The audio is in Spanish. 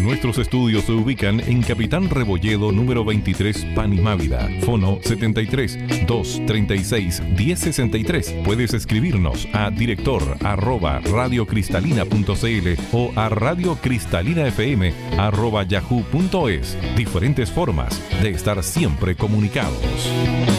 Nuestros estudios se ubican en Capitán Rebolledo número 23, Panimávida. Fono 73 236 1063. Puedes escribirnos a director@radiocristalina.cl o a radiocristalina.fm@yahoo.es. Diferentes formas de estar siempre comunicados.